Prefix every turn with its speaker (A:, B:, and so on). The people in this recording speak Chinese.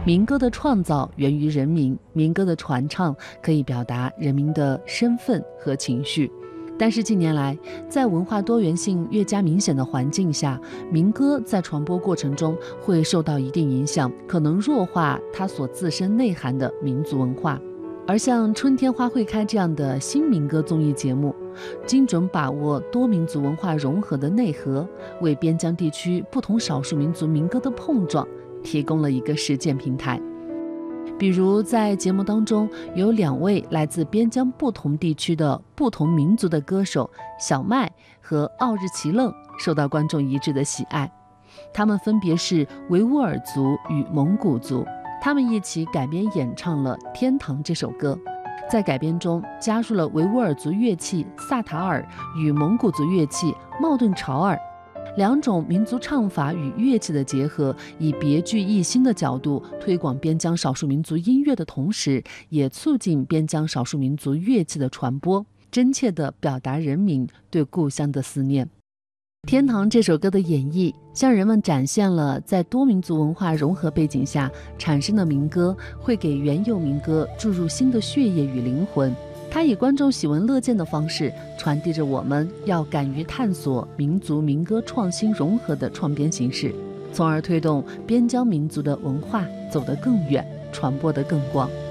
A: 民歌的创造源于人民，民歌的传唱可以表达人民的身份和情绪。但是近年来，在文化多元性越加明显的环境下，民歌在传播过程中会受到一定影响，可能弱化它所自身内涵的民族文化。而像春天花会开这样的新民歌综艺节目，精准把握多民族文化融合的内核，为边疆地区不同少数民族民歌的碰撞提供了一个实践平台。比如在节目当中，有2位来自边疆不同地区的不同民族的歌手小麦和奥日奇楞受到观众一致的喜爱。他们分别是维吾尔族与蒙古族，他们一起改编演唱了《天堂》这首歌，在改编中加入了维吾尔族乐器萨塔尔与蒙古族乐器茂顿潮尔2种民族唱法与乐器的结合，以别具一新的角度推广边疆少数民族音乐的同时，也促进边疆少数民族乐器的传播，真切地表达人民对故乡的思念。天堂这首歌的演绎，向人们展现了在多民族文化融合背景下产生的民歌会给原有民歌注入新的血液与灵魂。它以观众喜闻乐见的方式传递着我们要敢于探索民族民歌创新融合的创编形式，从而推动边疆民族的文化走得更远，传播得更广。